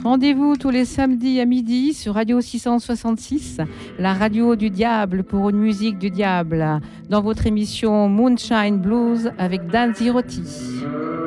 Rendez-vous tous les samedis à midi sur Radio 666, la radio du diable pour une musique du diable, dans votre émission Moonshine Blues avec Dan Zirotti.